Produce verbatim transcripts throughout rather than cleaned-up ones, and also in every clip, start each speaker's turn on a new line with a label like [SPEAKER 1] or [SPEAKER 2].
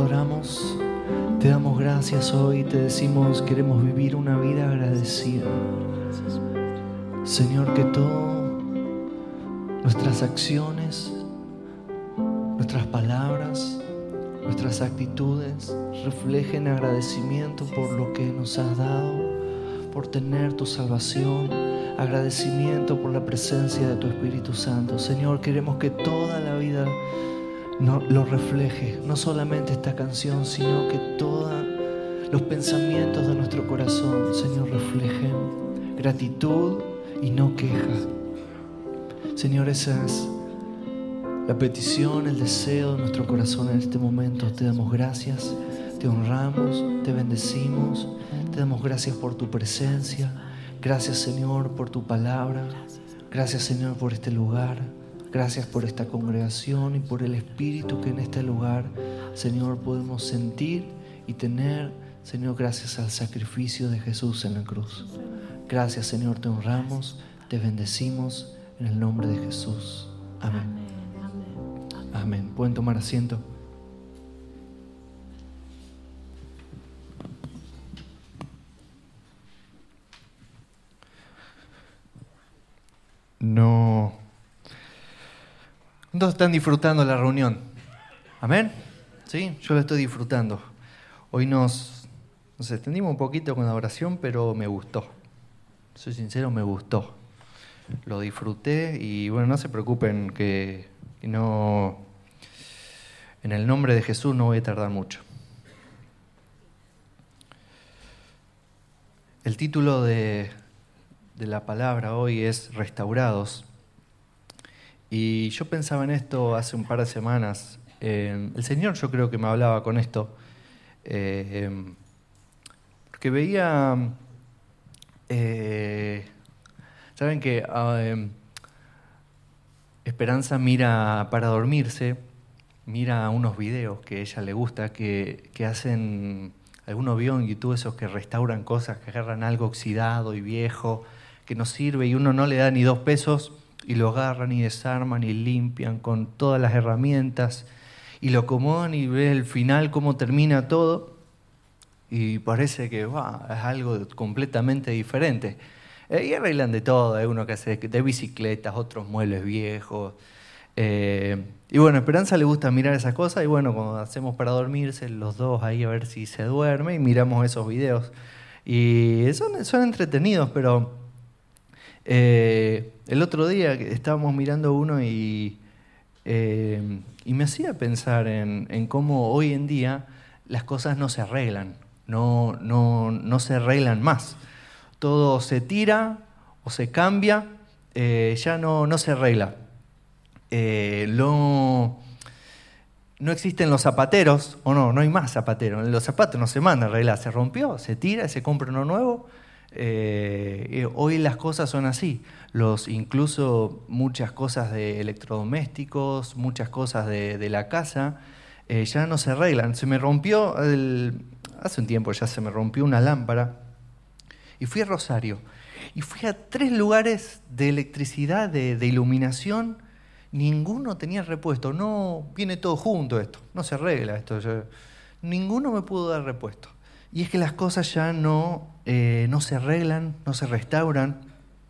[SPEAKER 1] adoramos, te damos gracias hoy, te decimos, queremos vivir una vida agradecida. Señor, que todas nuestras acciones, nuestras palabras, nuestras actitudes reflejen agradecimiento por lo que nos has dado, por tener tu salvación, agradecimiento por la presencia de tu Espíritu Santo. Señor, queremos que toda la vida no, lo refleje, no solamente esta canción, sino que todos los pensamientos de nuestro corazón, Señor, reflejen gratitud y no queja. Señor, esa es la petición, el deseo de nuestro corazón en este momento. Te damos gracias, te honramos, te bendecimos, te damos gracias por tu presencia. Gracias, Señor, por tu palabra. Gracias, Señor, por este lugar. Gracias por esta congregación y por el Espíritu que en este lugar, Señor, podemos sentir y tener, Señor, gracias al sacrificio de Jesús en la cruz. Gracias, Señor, te honramos, te bendecimos en el nombre de Jesús. Amén. Amén. ¿Pueden tomar asiento? No. ¿Cuántos están disfrutando la reunión? ¿Amén? Sí, yo la estoy disfrutando. Hoy nos, nos extendimos un poquito con la oración, pero me gustó. Soy sincero, me gustó. Lo disfruté y bueno, no se preocupen que, que no... En el nombre de Jesús no voy a tardar mucho. El título de, de la palabra hoy es Restaurados. Y yo pensaba en esto hace un par de semanas. Eh, el Señor yo creo que me hablaba con esto. Eh, porque veía... Eh, Saben que eh, Esperanza mira para dormirse, mira unos videos que a ella le gusta, que, que hacen, alguno vio en YouTube esos que restauran cosas, que agarran algo oxidado y viejo, que no sirve y uno no le da ni dos pesos y lo agarran y desarman y limpian con todas las herramientas y lo acomodan y ve el final cómo termina todo y parece que wow, es algo completamente diferente. Eh, y arreglan de todo, hay uno que hace de bicicletas, otros muebles viejos. Eh, y bueno, a Esperanza le gusta mirar esas cosas y bueno, cuando hacemos para dormirse, los dos ahí a ver si se duerme y miramos esos videos. Y son, son entretenidos, pero eh, el otro día estábamos mirando uno y, eh, y me hacía pensar en, en cómo hoy en día las cosas no se arreglan, no, no, no se arreglan más. Todo se tira o se cambia, eh, ya no, no se arregla. Eh, lo, no existen los zapateros, o no, no hay más zapateros. Los zapatos no se mandan a arreglar, se rompió, se tira, se compra uno nuevo. Eh, hoy las cosas son así. Los, incluso muchas cosas de electrodomésticos, muchas cosas de, de la casa, eh, ya no se arreglan. Se me rompió, el, hace un tiempo ya se me rompió una lámpara. Y fui a Rosario, y fui a tres lugares de electricidad, de, de iluminación, ninguno tenía repuesto, no viene todo junto esto, no se arregla esto, yo, ninguno me pudo dar repuesto. Y es que las cosas ya no, eh, no se arreglan, no se restauran.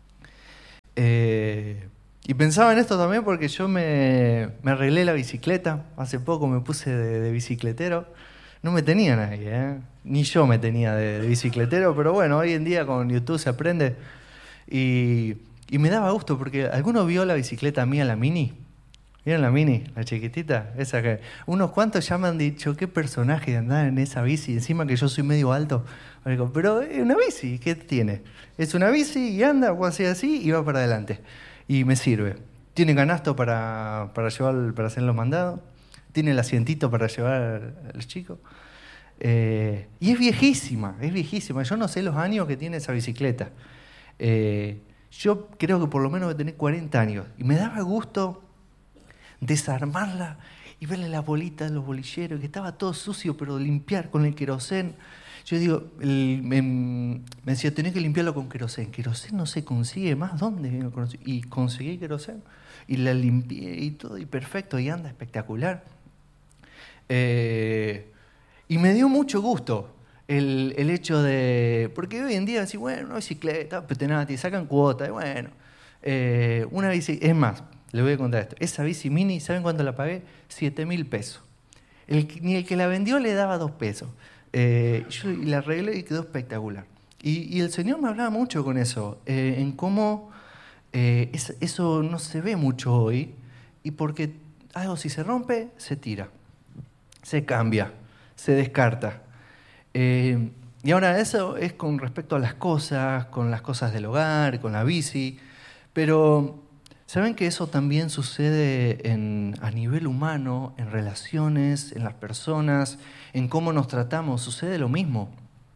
[SPEAKER 1] Eh, y pensaba en esto también porque yo me, me arreglé la bicicleta, hace poco me puse de, de bicicletero. No me tenía nadie, ¿eh? Ni yo me tenía de, de bicicletero, pero bueno, hoy en día con YouTube se aprende. Y, y me daba gusto porque ¿alguno vio la bicicleta mía, la Mini? ¿Vieron la Mini, la chiquitita? Esa que unos cuantos ya me han dicho, qué personaje de andar en esa bici, encima que yo soy medio alto. Digo, pero es una bici, ¿qué tiene? Es una bici y anda, o así así, y va para adelante. Y me sirve. Tiene canasto para, para, llevar, para hacer los mandados. Tiene el asientito para llevar a los chicos. Eh, y es viejísima, es viejísima. Yo no sé los años que tiene esa bicicleta. Eh, yo creo que por lo menos debe tener cuarenta años. Y me daba gusto desarmarla y verle la bolita de los bolilleros, que estaba todo sucio, pero limpiar con el querosén. Yo digo, el, me, me decía, tenés que limpiarlo con querosén. Querosén no se consigue más, ¿dónde? Y conseguí querosén. Y la limpié y todo, y perfecto, y anda espectacular. Eh, Y me dio mucho gusto el, el hecho de... Porque hoy en día decís, bueno, una bicicleta, petenati, sacan cuota, y bueno. Eh, una bici, es más, le voy a contar esto. Esa bici mini, ¿saben cuánto la pagué? siete mil pesos. El, ni el que la vendió le daba dos pesos. Eh, yo la arreglé y quedó espectacular. Y, y el Señor me hablaba mucho con eso, eh, en cómo eh, es, eso no se ve mucho hoy, y porque algo si se rompe, se tira, se cambia, se descarta. Eh, y ahora eso es con respecto a las cosas, con las cosas del hogar, con la bici, pero ¿saben que eso también sucede en, a nivel humano, en relaciones, en las personas, en cómo nos tratamos? Sucede lo mismo.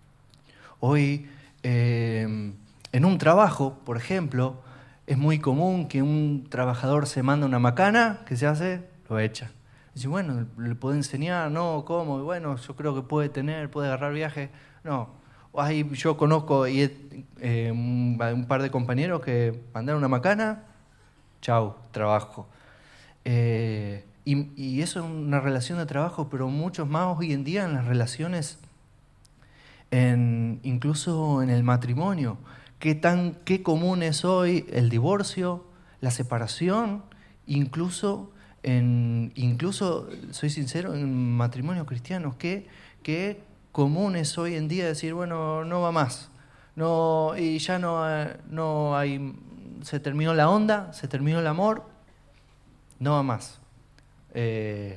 [SPEAKER 1] Hoy, eh, en un trabajo, por ejemplo, es muy común que un trabajador se manda una macana, ¿qué se hace? Lo echa. Dice, bueno, le puede enseñar, no, ¿cómo? Y bueno, yo creo que puede tener, puede agarrar viaje. No, ahí yo conozco y, eh, un, un par de compañeros que mandaron una macana, chau, trabajo. Eh, y, y eso es una relación de trabajo, pero muchos más hoy en día en las relaciones, en, incluso en el matrimonio. ¿Qué, tan, qué común es hoy el divorcio, la separación, incluso, en, incluso soy sincero, en matrimonios cristianos? ¿Qué, qué común es hoy en día decir, bueno, no va más? No, y ya no, no hay, se terminó la onda, se terminó el amor, no va más. Eh,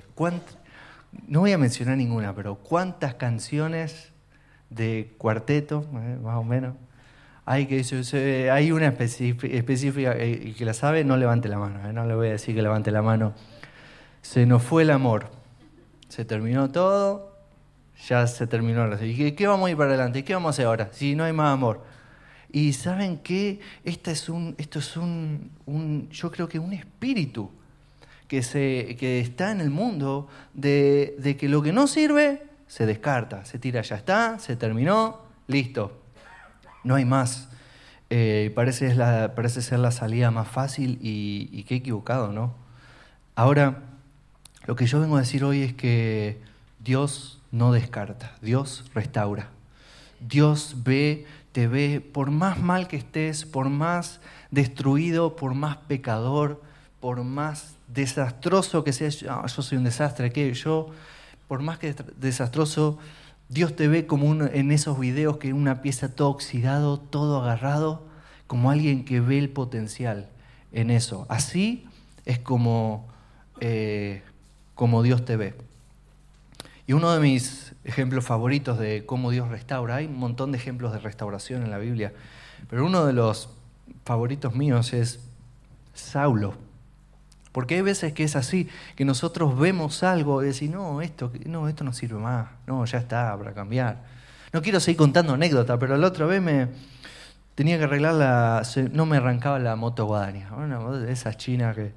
[SPEAKER 1] no voy a mencionar ninguna, pero ¿cuántas canciones de cuarteto, eh, más o menos, hay que dice, hay una específica, el que la sabe no levante la mano, eh, no le voy a decir que levante la mano. Se nos fue el amor, se terminó todo, ya se terminó. ¿Y qué vamos a ir para adelante? ¿Y qué vamos a hacer ahora? Si no hay más amor. Y ¿saben qué? Esta es un, esto es un, un, yo creo que un espíritu que, se, que está en el mundo de, de que lo que no sirve se descarta, se tira, ya está, se terminó, listo. No hay más. Eh, parece, es la, parece ser la salida más fácil y, y qué equivocado, ¿no? Ahora, lo que yo vengo a decir hoy es que Dios no descarta, Dios restaura. Dios ve, te ve, por más mal que estés, por más destruido, por más pecador, por más desastroso que seas. Oh, yo soy un desastre, ¿qué? Yo, por más que desastroso, Dios te ve como un, en esos videos que una pieza todo oxidado, todo agarrado, como alguien que ve el potencial en eso. Así es como, eh, como Dios te ve. Y uno de mis ejemplos favoritos de cómo Dios restaura, hay un montón de ejemplos de restauración en la Biblia, pero uno de los favoritos míos es Saulo. Porque hay veces que es así, que nosotros vemos algo y decimos, no, esto no, esto no sirve más, no, ya está, para cambiar. No quiero seguir contando anécdotas, pero la otra vez me tenía que arreglar la, no me arrancaba la moto Guadaña, una moto de esas chinas que...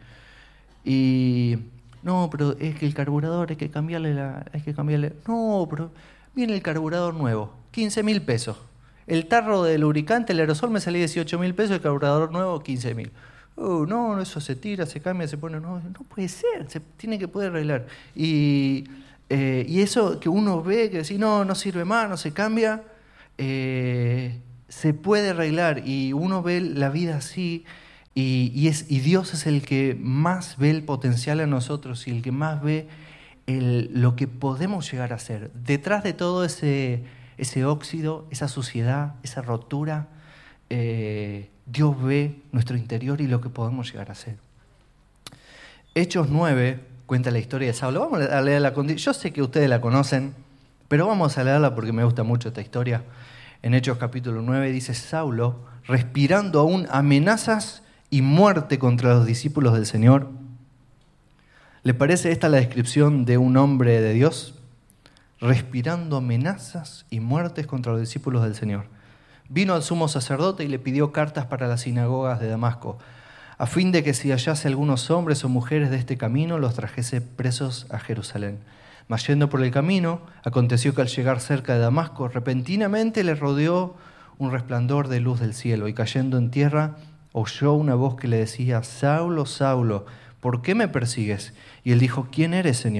[SPEAKER 1] Y, no, pero es que el carburador, hay que cambiarle la, hay que cambiarle, no, pero viene el carburador nuevo, quince mil pesos. El tarro de lubricante, el aerosol me salía dieciocho mil pesos, el carburador nuevo, quince mil. Oh, no, eso se tira, se cambia, se pone... No, no puede ser, se tiene que poder arreglar. Y, eh, y eso que uno ve, que decís, no, no sirve más, no se cambia, eh, se puede arreglar. Y uno ve la vida así, y, y, es, y Dios es el que más ve el potencial en nosotros y el que más ve el, lo que podemos llegar a ser. Detrás de todo ese, ese óxido, esa suciedad, esa rotura, eh, Dios ve nuestro interior y lo que podemos llegar a ser. Hechos nueve cuenta la historia de Saulo. Vamos a leerla. Yo sé que ustedes la conocen, pero vamos a leerla porque me gusta mucho esta historia. En Hechos capítulo nueve dice, Saulo, respirando aún amenazas y muerte contra los discípulos del Señor. ¿Le parece esta la descripción de un hombre de Dios? Respirando amenazas y muertes contra los discípulos del Señor. Vino al sumo sacerdote y le pidió cartas para las sinagogas de Damasco, a fin de que si hallase algunos hombres o mujeres de este camino, los trajese presos a Jerusalén. Mas yendo por el camino, aconteció que al llegar cerca de Damasco, repentinamente le rodeó un resplandor de luz del cielo, y cayendo en tierra, oyó una voz que le decía, Saulo, Saulo, ¿por qué me persigues? Y él dijo, ¿quién eres, Señor?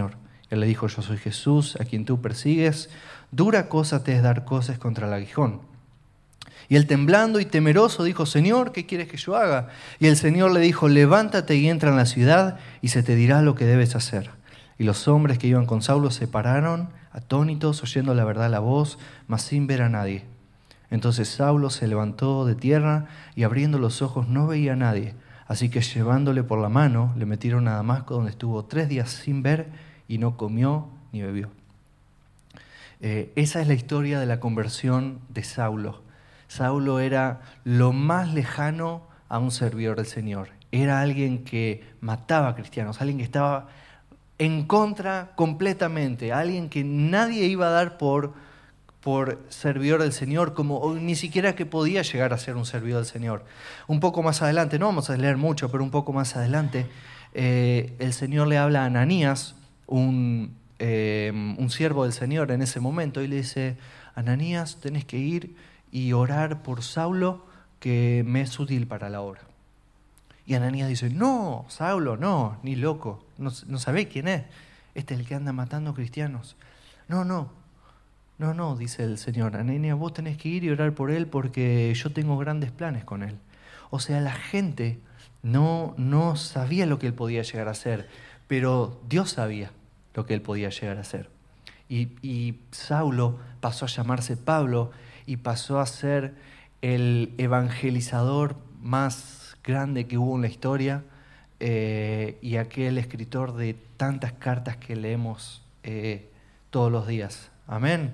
[SPEAKER 1] Él le dijo: yo soy Jesús, a quien tú persigues. Dura cosa te es dar coces contra el aguijón. Y él, temblando y temeroso, dijo: Señor, ¿qué quieres que yo haga? Y el Señor le dijo: levántate y entra en la ciudad, y se te dirá lo que debes hacer. Y los hombres que iban con Saulo se pararon, atónitos, oyendo la verdad la voz, mas sin ver a nadie. Entonces Saulo se levantó de tierra, y abriendo los ojos no veía a nadie. Así que, llevándole por la mano, le metieron a Damasco, donde estuvo tres días sin ver, y no comió ni bebió. Eh, esa es la historia de la conversión de Saulo. Saulo era lo más lejano a un servidor del Señor. Era alguien que mataba a cristianos, alguien que estaba en contra completamente, alguien que nadie iba a dar por, por servidor del Señor, como o ni siquiera que podía llegar a ser un servidor del Señor. Un poco más adelante, no vamos a leer mucho, pero un poco más adelante, eh, el Señor le habla a Ananías, un, eh, un siervo del Señor en ese momento, y le dice: Ananías, tenés que ir y orar por Saulo, que me es útil para la obra. Y Ananías dice: no, Saulo, no, ni loco, no, no sabés quién es, este es el que anda matando cristianos. No, no, no, no, dice el Señor: Ananías, vos tenés que ir y orar por él, porque yo tengo grandes planes con él. O sea, la gente no, no sabía lo que él podía llegar a hacer, pero Dios sabía lo que él podía llegar a hacer. Y, y Saulo pasó a llamarse Pablo, y pasó a ser el evangelizador más grande que hubo en la historia, eh, y aquel escritor de tantas cartas que leemos eh, todos los días. Amén.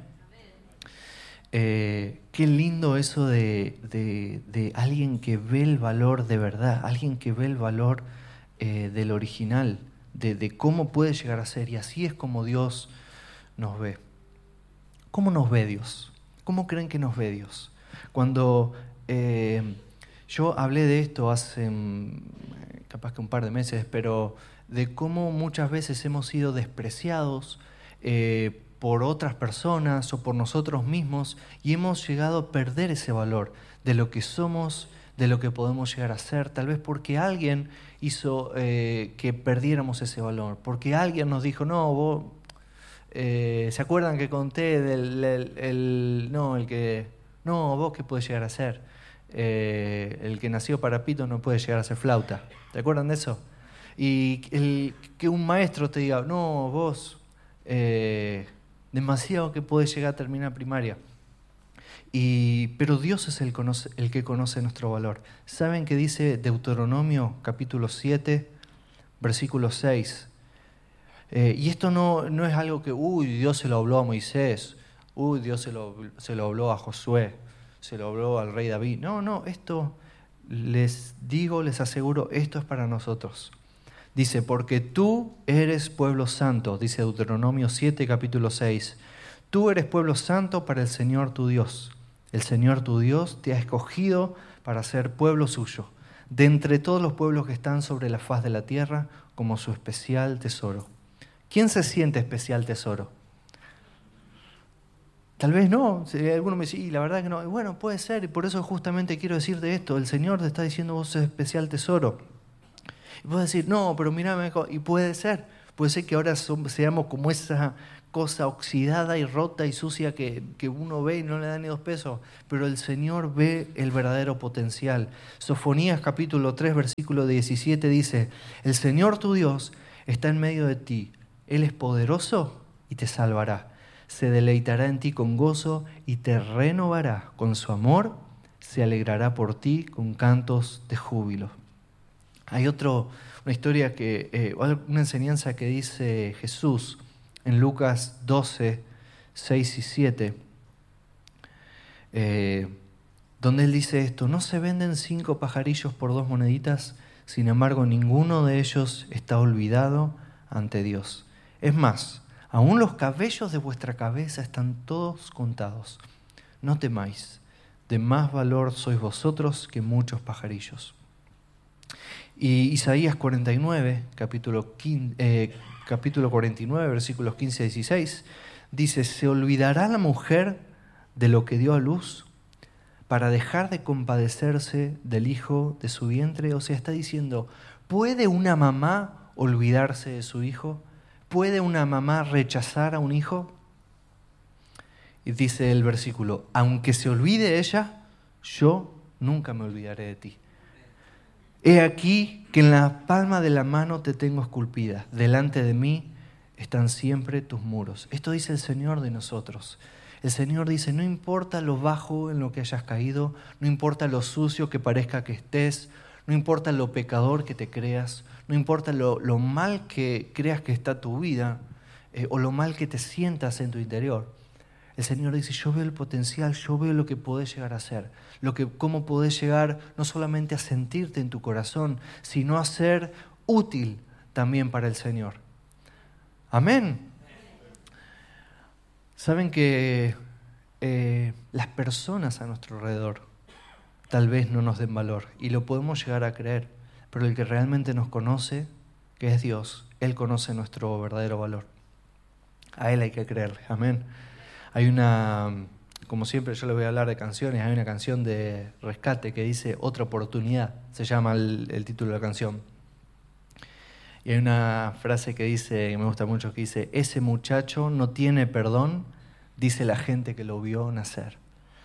[SPEAKER 1] Eh, qué lindo eso de, de, de alguien que ve el valor de verdad, alguien que ve el valor eh, del original, de, de cómo puede llegar a ser, y así es como Dios nos ve. ¿Cómo nos ve Dios? ¿Cómo creen que nos ve Dios? Cuando eh, yo hablé de esto hace capaz que un par de meses, pero de cómo muchas veces hemos sido despreciados eh, por otras personas o por nosotros mismos, y hemos llegado a perder ese valor de lo que somos, de lo que podemos llegar a ser, tal vez porque alguien hizo eh, que perdiéramos ese valor, porque alguien nos dijo: no, vos... Eh, ¿se acuerdan que conté del el, el, no, el que, no, vos qué podés llegar a ser? Eh, el que nació para pito no puede llegar a ser flauta. ¿Te acuerdan de eso? Y el, que un maestro te diga: no, vos, eh, demasiado que podés llegar a terminar primaria. Y, pero Dios es el, conoce, el que conoce nuestro valor. ¿Saben qué dice Deuteronomio capítulo siete, versículo seis? Eh, y esto no, no es algo que, uy, Dios se lo habló a Moisés, uy, Dios se lo, se lo habló a Josué, se lo habló al rey David. No, no, esto les digo, les aseguro, esto es para nosotros. Dice: porque tú eres pueblo santo, dice Deuteronomio siete, capítulo seis. Tú eres pueblo santo para el Señor tu Dios. El Señor tu Dios te ha escogido para ser pueblo suyo, de entre todos los pueblos que están sobre la faz de la tierra, como su especial tesoro. ¿Quién se siente especial tesoro? Tal vez no. Alguno me dice: y la verdad que no. Y bueno, puede ser, y por eso justamente quiero decirte esto. El Señor te está diciendo: vos sos especial tesoro. Y puedes decir: no, pero mirá, y puede ser. Puede ser que ahora somos, seamos como esa cosa oxidada y rota y sucia que, que uno ve y no le da ni dos pesos. Pero el Señor ve el verdadero potencial. Sofonías capítulo tres, versículo diecisiete dice: el Señor tu Dios está en medio de ti. Él es poderoso y te salvará. Se deleitará en ti con gozo y te renovará. Con su amor se alegrará por ti con cantos de júbilo. Hay otro, una historia, que, eh, una enseñanza que dice Jesús en Lucas doce, seis y siete, eh, donde él dice esto: no se venden cinco pajarillos por dos moneditas, sin embargo ninguno de ellos está olvidado ante Dios. Es más, aún los cabellos de vuestra cabeza están todos contados. No temáis, de más valor sois vosotros que muchos pajarillos. Y Isaías cuarenta y nueve, capítulo, quince, eh, capítulo cuarenta y nueve, versículos quince a dieciséis, dice: ¿se olvidará la mujer de lo que dio a luz para dejar de compadecerse del hijo de su vientre? O sea, está diciendo: ¿puede una mamá olvidarse de su hijo? ¿Puede una mamá rechazar a un hijo? Y dice el versículo, aunque se olvide ella, yo nunca me olvidaré de ti. He aquí que en la palma de la mano te tengo esculpida, delante de mí están siempre tus muros. Esto dice el Señor de nosotros. El Señor dice, no importa lo bajo en lo que hayas caído, no importa lo sucio que parezca que estés, no importa lo pecador que te creas, no importa lo, lo mal que creas que está tu vida eh, o lo mal que te sientas en tu interior. El Señor dice, yo veo el potencial, yo veo lo que podés llegar a ser, lo que, cómo podés llegar no solamente a sentirte en tu corazón, sino a ser útil también para el Señor. Amén. Saben que eh, las personas a nuestro alrededor tal vez no nos den valor y lo podemos llegar a creer, pero el que realmente nos conoce, que es Dios, Él conoce nuestro verdadero valor. A Él hay que creerle. Amén. Hay una, como siempre yo les voy a hablar de canciones, hay una canción de Rescate que dice Otra oportunidad, se llama el, el título de la canción. Y hay una frase que dice, que me gusta mucho, que dice, ese muchacho no tiene perdón, dice la gente que lo vio nacer.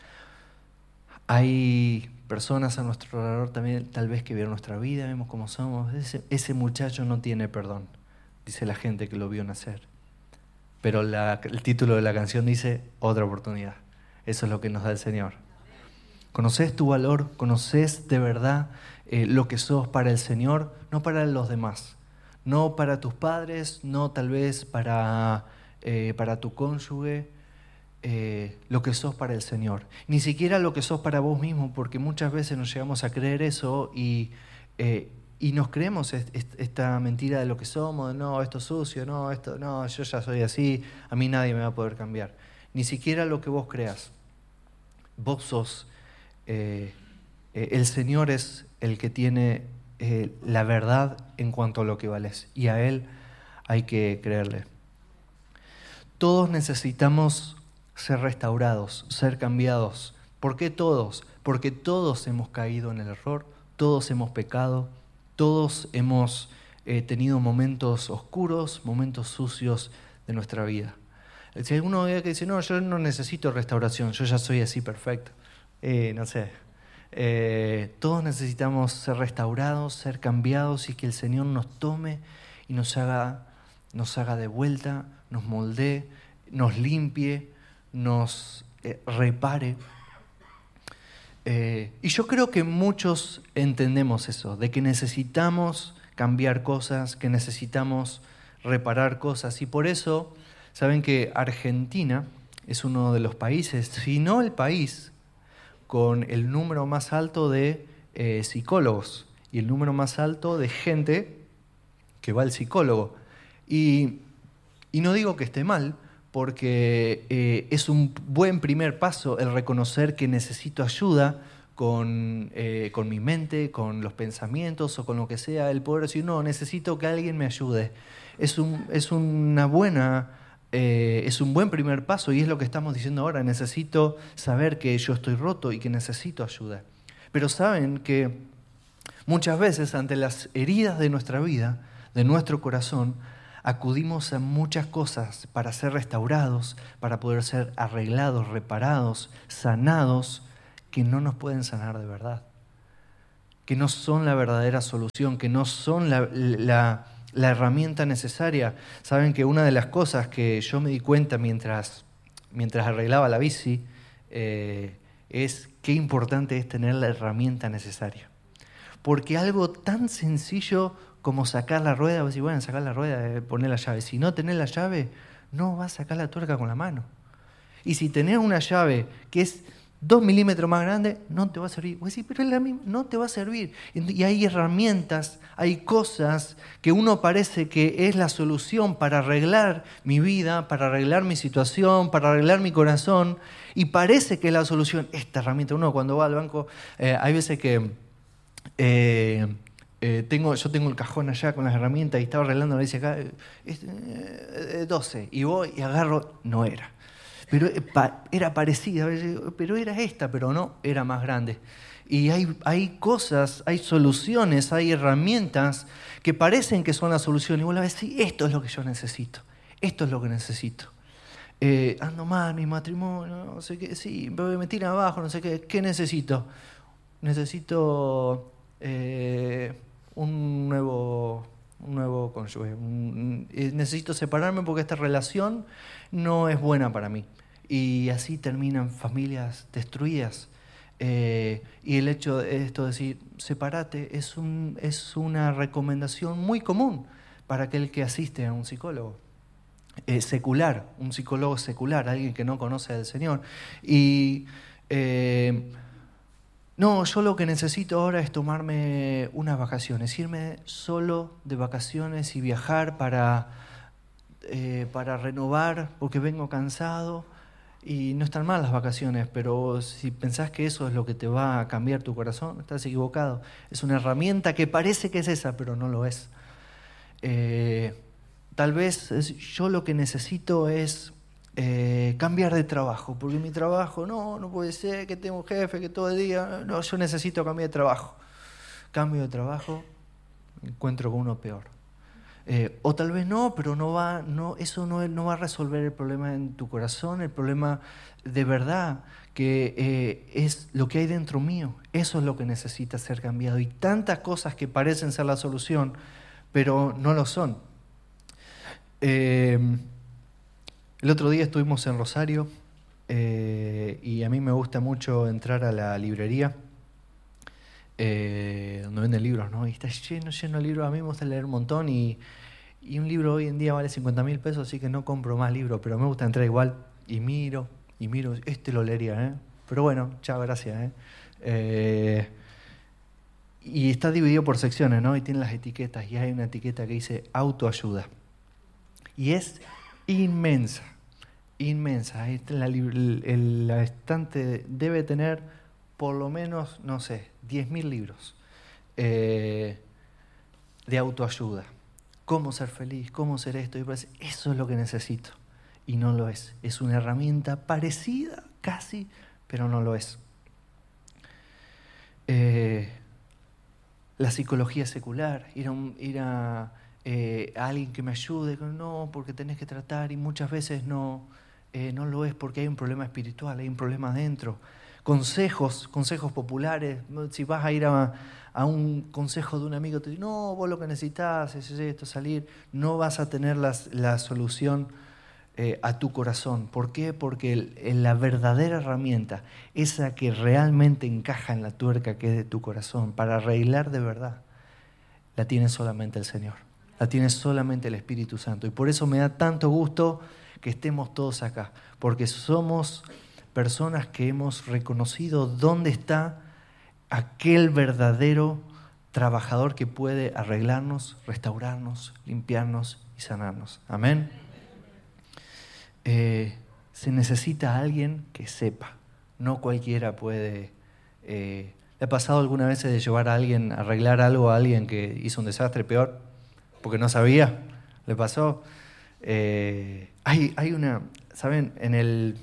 [SPEAKER 1] Hay personas a nuestro alrededor también, tal vez que vieron nuestra vida, vemos cómo somos, ese, ese muchacho no tiene perdón, dice la gente que lo vio nacer. Pero la, el título de la canción dice Otra oportunidad. Eso es lo que nos da el Señor. ¿Conoces tu valor? ¿Conoces de verdad eh, lo que sos para el Señor? No para los demás. No para tus padres, no tal vez para, eh, para tu cónyuge. Eh, lo que sos para el Señor. Ni siquiera lo que sos para vos mismo, porque muchas veces nos llegamos a creer eso y... Eh, Y nos creemos esta mentira de lo que somos, de no, esto es sucio, no, esto, no, yo ya soy así, a mí nadie me va a poder cambiar. Ni siquiera lo que vos creas. Vos sos, eh, eh, el Señor es el que tiene eh, la verdad en cuanto a lo que vales, y a Él hay que creerle. Todos necesitamos ser restaurados, ser cambiados. ¿Por qué todos? Porque todos hemos caído en el error, todos hemos pecado, todos hemos eh, tenido momentos oscuros, momentos sucios de nuestra vida. Si alguno ve que dice, no, yo no necesito restauración, yo ya soy así perfecto. Eh, no sé. Eh, todos necesitamos ser restaurados, ser cambiados y que el Señor nos tome y nos haga, nos haga de vuelta, nos moldee, nos limpie, nos eh, repare. Eh, y yo creo que muchos entendemos eso, de que necesitamos cambiar cosas, que necesitamos reparar cosas. Y por eso, saben que Argentina es uno de los países, si no el país, con el número más alto de eh, psicólogos y el número más alto de gente que va al psicólogo. Y, y no digo que esté mal, porque eh, es un buen primer paso el reconocer que necesito ayuda con, eh, con mi mente, con los pensamientos o con lo que sea, el poder decir, no, necesito que alguien me ayude. Es un, es una buena, eh, es un buen primer paso y es lo que estamos diciendo ahora, necesito saber que yo estoy roto y que necesito ayuda. Pero saben que muchas veces ante las heridas de nuestra vida, de nuestro corazón, acudimos a muchas cosas para ser restaurados, para poder ser arreglados, reparados, sanados, que no nos pueden sanar de verdad, que no son la verdadera solución, que no son la, la, la herramienta necesaria. Saben que una de las cosas que yo me di cuenta mientras, mientras arreglaba la bici eh, es qué importante es tener la herramienta necesaria. Porque algo tan sencillo como sacar la rueda, vos decís, bueno, sacar la rueda, eh, poner la llave. Si no tenés la llave, no vas a sacar la tuerca con la mano. Y si tenés una llave que es dos milímetros más grande, no te va a servir. Vos decís, pero es la misma, no te va a servir. Y hay herramientas, hay cosas que uno parece que es la solución para arreglar mi vida, para arreglar mi situación, para arreglar mi corazón, y parece que es la solución. Esta herramienta, uno cuando va al banco, eh, hay veces que... Eh, Eh, tengo, yo tengo el cajón allá con las herramientas y estaba arreglando, le dice acá, eh, eh, doce, y voy y agarro, no era. pero era parecida, pero era esta, pero no, era más grande. Y hay, hay cosas, hay soluciones, hay herramientas que parecen que son la solución. Y vos la ves, sí, esto es lo que yo necesito, esto es lo que necesito. Eh, ando mal, mi matrimonio, no sé qué, sí, me tiran abajo, no sé qué, ¿qué necesito? Necesito eh, un nuevo... un nuevo cónyuge. Necesito separarme porque esta relación no es buena para mí. Y así terminan familias destruidas. Eh, y el hecho de esto de decir, sepárate, es, un, es una recomendación muy común para aquel que asiste a un psicólogo. Eh, secular, un psicólogo secular, alguien que no conoce al Señor. Y... Eh, No, yo lo que necesito ahora es tomarme unas vacaciones, irme solo de vacaciones y viajar para, eh, para renovar, porque vengo cansado. Y no están mal las vacaciones, pero si pensás que eso es lo que te va a cambiar tu corazón, estás equivocado. Es una herramienta que parece que es esa, pero no lo es. Eh, tal vez es, yo lo que necesito es... Eh, cambiar de trabajo, porque mi trabajo, no, no puede ser que tengo un jefe que todo el día, no, yo necesito cambiar de trabajo. Cambio de trabajo, encuentro con uno peor. Eh, o tal vez no, pero no va, no, eso no, no va a resolver el problema en tu corazón, el problema de verdad, que eh, es lo que hay dentro mío. Eso es lo que necesita ser cambiado. Y tantas cosas que parecen ser la solución, pero no lo son. Eh, El otro día estuvimos en Rosario eh, y a mí me gusta mucho entrar a la librería eh, donde venden libros, ¿no? Y está lleno, lleno de libros. A mí me gusta leer un montón y, y un libro hoy en día vale cincuenta mil pesos, así que no compro más libros, pero me gusta entrar igual y miro, y miro, este lo leería, ¿eh? Pero bueno, chao, gracias, ¿eh? Eh, y está dividido por secciones, ¿no? Y tiene las etiquetas y hay una etiqueta que dice autoayuda. Y es inmensa. Inmensa. La, el, la estante debe tener por lo menos, no sé, diez mil libros eh, de autoayuda. Cómo ser feliz, cómo ser esto. Y parece, eso es lo que necesito. Y no lo es. Es una herramienta parecida, casi, pero no lo es. Eh, la psicología secular, ir a, un, ir a, eh, a alguien que me ayude, no, porque tenés que tratar y muchas veces no... Eh, no lo es porque hay un problema espiritual, hay un problema adentro. Consejos, consejos populares. Si vas a ir a, a un consejo de un amigo, te dice, no, vos lo que necesitas es esto, salir. No vas a tener las, la solución eh, a tu corazón. ¿Por qué? Porque el, el, la verdadera herramienta, esa que realmente encaja en la tuerca que es de tu corazón, para arreglar de verdad, la tiene solamente el Señor. La tiene solamente el Espíritu Santo. Y por eso me da tanto gusto que estemos todos acá, porque somos personas que hemos reconocido dónde está aquel verdadero trabajador que puede arreglarnos, restaurarnos, limpiarnos y sanarnos. Amén. Eh, se necesita alguien que sepa, no cualquiera puede. Eh, ¿Le ha pasado alguna vez de llevar a alguien, a arreglar algo a alguien que hizo un desastre peor porque no sabía? ¿Le pasó? Eh, hay, hay una, ¿saben? En el,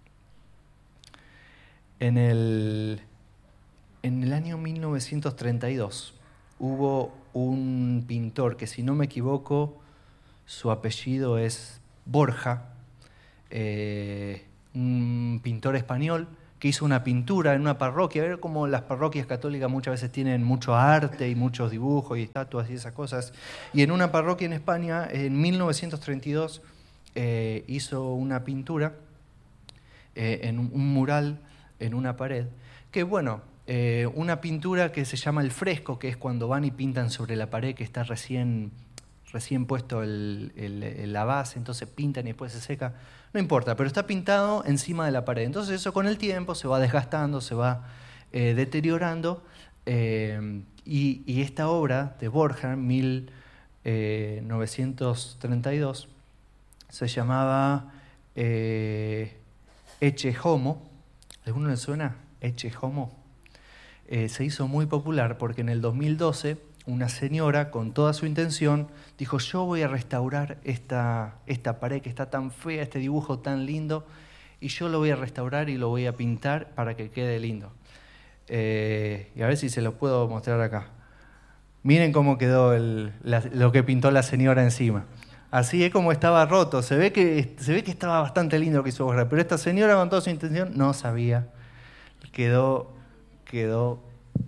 [SPEAKER 1] en el, en el año mil novecientos treinta y dos hubo un pintor que, si no me equivoco, su apellido es Borja, eh, un pintor español que hizo una pintura en una parroquia. A ver cómo las parroquias católicas muchas veces tienen mucho arte y muchos dibujos y estatuas y esas cosas. Y en una parroquia en España, en mil novecientos treinta y dos, eh, hizo una pintura eh, en un, un mural en una pared, que bueno, eh, una pintura que se llama el fresco, que es cuando van y pintan sobre la pared que está recién, recién puesto el, el, el, la base, entonces pintan y después se seca. No importa, pero está pintado encima de la pared. Entonces eso con el tiempo se va desgastando, se va eh, deteriorando. Eh, y, y esta obra de Borja, en mil novecientos treinta y dos, se llamaba eh, Ecce Homo. ¿A alguno le suena? Ecce Homo. Eh, se hizo muy popular porque en el dos mil doce una señora, con toda su intención, dijo: yo voy a restaurar esta, esta pared que está tan fea, este dibujo tan lindo, y yo lo voy a restaurar y lo voy a pintar para que quede lindo. Eh, y a ver si se lo puedo mostrar acá. Miren cómo quedó el, la, lo que pintó la señora encima. Así es como estaba roto. Se ve que, se ve que estaba bastante lindo lo que hizo Borja, pero esta señora con toda su intención no sabía. Quedó, quedó...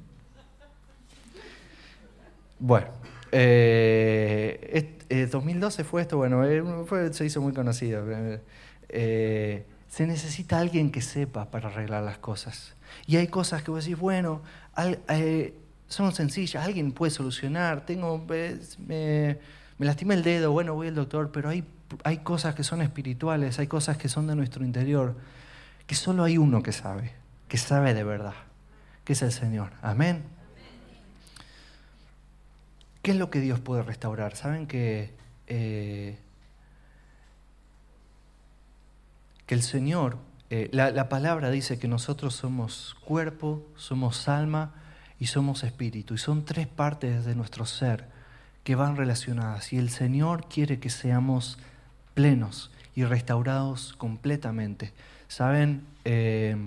[SPEAKER 1] Bueno, eh, es, eh, dos mil doce fue esto, bueno, eh, fue, se hizo muy conocido. Eh, se necesita alguien que sepa para arreglar las cosas. Y hay cosas que vos decís, bueno, al, eh, son sencillas, alguien puede solucionar, tengo, eh, me, me lastimé el dedo, bueno, voy al doctor, pero hay, hay cosas que son espirituales, hay cosas que son de nuestro interior, que solo hay uno que sabe, que sabe de verdad, que es el Señor. Amén. ¿Qué es lo que Dios puede restaurar? Saben que, eh, que el Señor, eh, la, la palabra dice que nosotros somos cuerpo, somos alma y somos espíritu. Y son tres partes de nuestro ser que van relacionadas. Y el Señor quiere que seamos plenos y restaurados completamente. Saben, eh,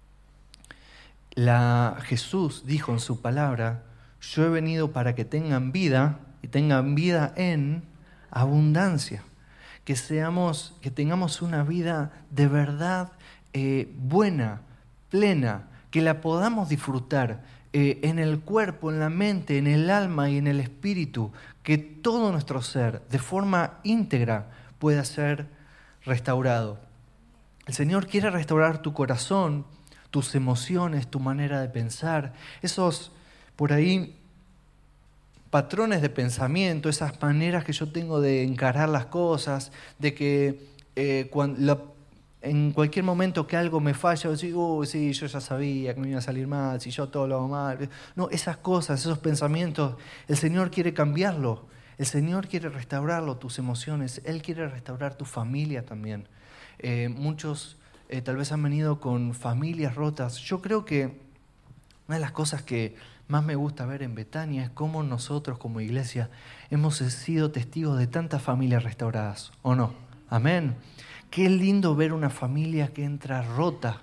[SPEAKER 1] la, Jesús dijo en su palabra: yo he venido para que tengan vida y tengan vida en abundancia. Que seamos, que tengamos una vida de verdad eh, buena, plena, que la podamos disfrutar eh, en el cuerpo, en la mente, en el alma y en el espíritu. Que todo nuestro ser, de forma íntegra, pueda ser restaurado. El Señor quiere restaurar tu corazón, tus emociones, tu manera de pensar, esos por ahí patrones de pensamiento, esas maneras que yo tengo de encarar las cosas, de que eh, cuando, la, en cualquier momento que algo me falla, yo digo, uy, sí, yo ya sabía que me iba a salir mal, si yo todo lo hago mal. No, esas cosas, esos pensamientos, el Señor quiere cambiarlo, el Señor quiere restaurarlo, tus emociones, Él quiere restaurar tu familia también. Eh, muchos eh, tal vez han venido con familias rotas. Yo creo que una de las cosas que más me gusta ver en Betania es cómo nosotros como iglesia hemos sido testigos de tantas familias restauradas, ¿o no? Amén. Qué lindo ver una familia que entra rota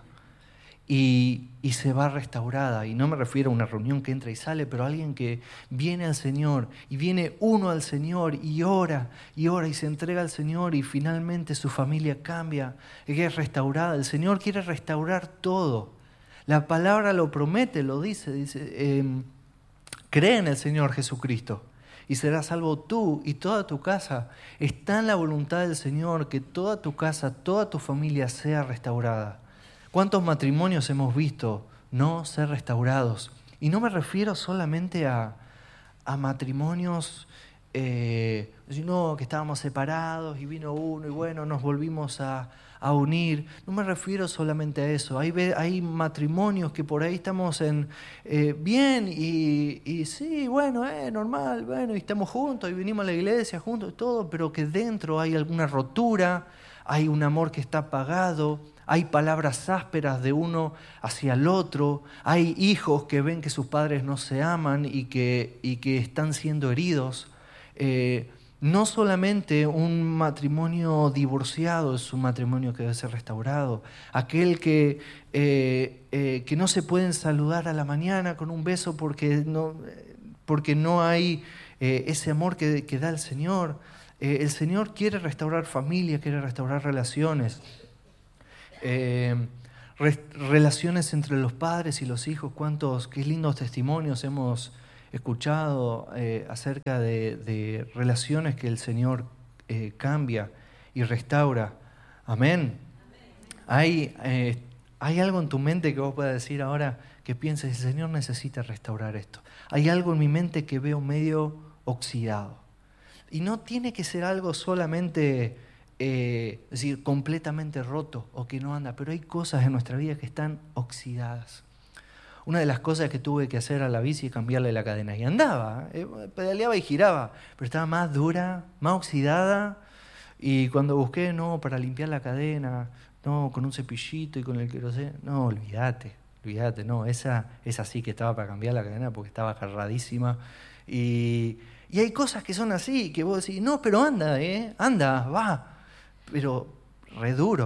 [SPEAKER 1] y, y se va restaurada. Y no me refiero a una reunión que entra y sale, pero alguien que viene al Señor y viene uno al Señor y ora y ora y se entrega al Señor y finalmente su familia cambia y es restaurada. El Señor quiere restaurar todo. La palabra lo promete, lo dice, dice, eh, cree en el Señor Jesucristo y serás salvo tú y toda tu casa. Está en la voluntad del Señor que toda tu casa, toda tu familia sea restaurada. ¿Cuántos matrimonios hemos visto no ser restaurados? Y no me refiero solamente a, a matrimonios, eh, sino que estábamos separados y vino uno y bueno, nos volvimos a... a unir. No me refiero solamente a eso. Hay, hay matrimonios que por ahí estamos en eh, bien y, y sí, bueno, eh, normal, bueno, y estamos juntos y venimos a la iglesia juntos y todo, pero que dentro hay alguna rotura, hay un amor que está apagado, hay palabras ásperas de uno hacia el otro, hay hijos que ven que sus padres no se aman y que, y que están siendo heridos. Eh, No solamente un matrimonio divorciado es un matrimonio que debe ser restaurado. Aquel que, eh, eh, que no se pueden saludar a la mañana con un beso porque no, porque no hay eh, ese amor que, que da el Señor. Eh, el Señor quiere restaurar familia, quiere restaurar relaciones. Eh, re, relaciones entre los padres y los hijos. Cuántos, qué lindos testimonios hemos escuchado eh, acerca de, de relaciones que el Señor eh, cambia y restaura. Amén. Amén. Hay, eh, hay algo en tu mente que vos puedas decir ahora que pienses, el Señor necesita restaurar esto. Hay algo en mi mente que veo medio oxidado. Y no tiene que ser algo solamente, eh, es decir, completamente roto o que no anda, pero hay cosas en nuestra vida que están oxidadas. Una de las cosas que tuve que hacer a la bici es cambiarle la cadena. Y andaba, eh, pedaleaba y giraba, pero estaba más dura, más oxidada. Y cuando busqué, no, para limpiar la cadena, no, con un cepillito y con el queroseno, no, olvídate, olvídate, no, esa, esa sí que estaba para cambiar la cadena porque estaba agarradísima. Y, y hay cosas que son así, que vos decís, no, pero anda, eh, anda, va, pero re duro.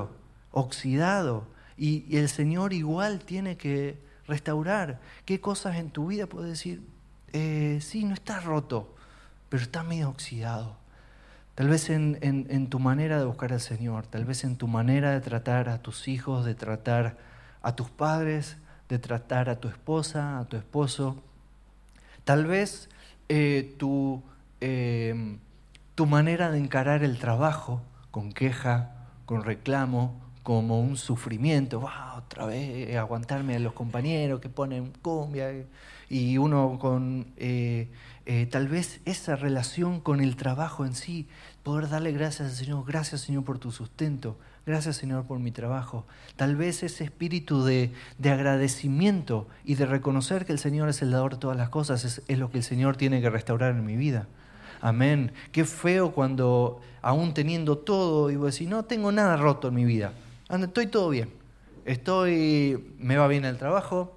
[SPEAKER 1] oxidado. Y, y el Señor igual tiene que restaurar. ¿Qué cosas en tu vida puedes decir? Eh, sí, no está roto, pero está medio oxidado. Tal vez en, en, en tu manera de buscar al Señor, tal vez en tu manera de tratar a tus hijos, de tratar a tus padres, de tratar a tu esposa, a tu esposo. Tal vez eh, tu, eh, tu manera de encarar el trabajo con queja, con reclamo, como un sufrimiento. ¡Wow! Otra vez aguantarme a los compañeros que ponen cumbia. Y uno con eh, eh, tal vez esa relación con el trabajo en sí, poder darle gracias al Señor. Gracias, Señor, por tu sustento. Gracias, Señor, por mi trabajo. Tal vez ese espíritu de, de agradecimiento y de reconocer que el Señor es el dador de todas las cosas es, es lo que el Señor tiene que restaurar en mi vida. Amén. Qué feo cuando, aún teniendo todo, y vos decís, no tengo nada roto en mi vida. Estoy todo bien. Estoy, me va bien el trabajo.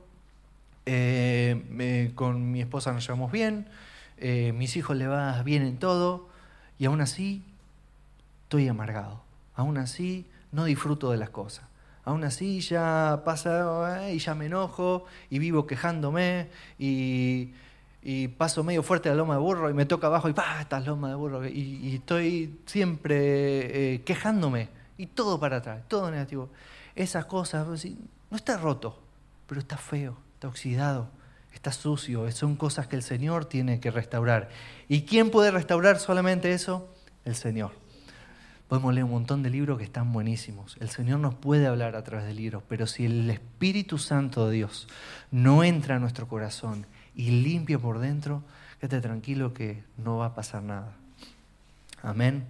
[SPEAKER 1] Eh, me, con mi esposa nos llevamos bien, eh, mis hijos le va bien en todo, y aún así estoy amargado, aún así no disfruto de las cosas, aún así ya pasa eh, y ya me enojo y vivo quejándome y, y paso medio fuerte la loma de burro y me toca abajo y ¡pah! Estas lomas de burro y, y estoy siempre eh, quejándome y todo para atrás, todo negativo. Esas cosas, no está roto, pero está feo. Está oxidado, está sucio, son cosas que el Señor tiene que restaurar. ¿Y quién puede restaurar solamente eso? El Señor. Podemos leer un montón de libros que están buenísimos. El Señor nos puede hablar a través de libros, pero si el Espíritu Santo de Dios no entra a nuestro corazón y limpia por dentro, quédate tranquilo que no va a pasar nada. Amén.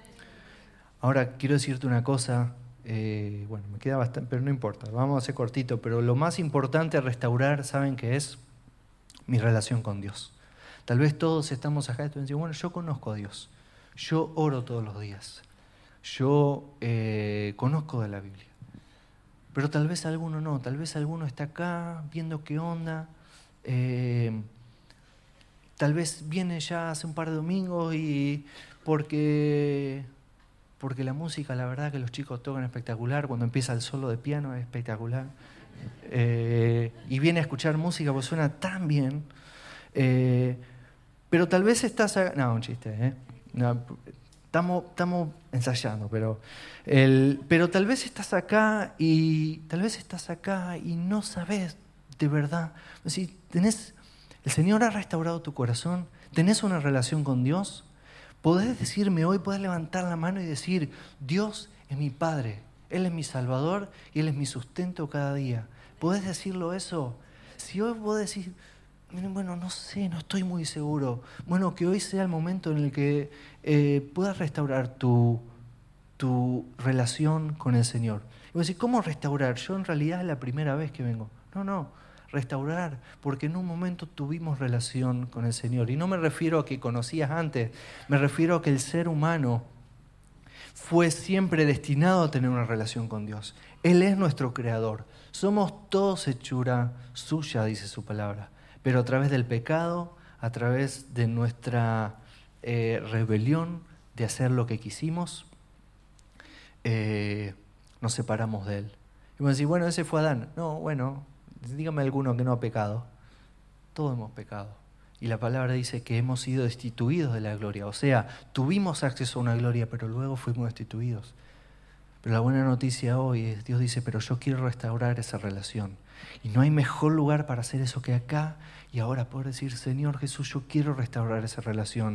[SPEAKER 1] Ahora quiero decirte una cosa. Eh, bueno, me queda bastante, pero no importa, vamos a hacer cortito, pero lo más importante a restaurar, ¿saben qué es? Mi relación con Dios. Tal vez todos estamos acá y tú dices, bueno, yo conozco a Dios, yo oro todos los días, yo eh, conozco de la Biblia, pero tal vez alguno no, tal vez alguno está acá viendo qué onda, eh, tal vez viene ya hace un par de domingos y porque... Porque la música, la verdad que los chicos tocan espectacular, cuando empieza el solo de piano es espectacular. Eh, y viene a escuchar música porque suena tan bien. Eh, pero tal vez estás... A... No, un chiste, ¿eh? No, estamos, estamos ensayando, pero, el, pero tal vez estás acá y tal vez estás acá y no sabes de verdad. Si tenés, el Señor ha restaurado tu corazón, tenés una relación con Dios. Podés decirme hoy, podés levantar la mano y decir, Dios es mi Padre, Él es mi Salvador y Él es mi sustento cada día. ¿Podés decirlo eso? Si hoy vos decís, bueno, no sé, no estoy muy seguro. Bueno, que hoy sea el momento en el que eh, puedas restaurar tu, tu relación con el Señor. Y vos decís, ¿cómo restaurar? Yo en realidad es la primera vez que vengo. No, no. Restaurar, porque en un momento tuvimos relación con el Señor. Y no me refiero a que conocías antes, me refiero a que el ser humano fue siempre destinado a tener una relación con Dios. Él es nuestro creador. Somos todos hechura suya, dice su palabra. Pero a través del pecado, a través de nuestra eh, rebelión, de hacer lo que quisimos, eh, nos separamos de Él. Y vamos a decir, bueno, ese fue Adán. No, bueno... Dígame alguno que no ha pecado. Todos hemos pecado. Y la palabra dice que hemos sido destituidos de la gloria. O sea, tuvimos acceso a una gloria, pero luego fuimos destituidos. Pero la buena noticia hoy es, Dios dice, pero yo quiero restaurar esa relación. Y no hay mejor lugar para hacer eso que acá y ahora poder decir, Señor Jesús, yo quiero restaurar esa relación.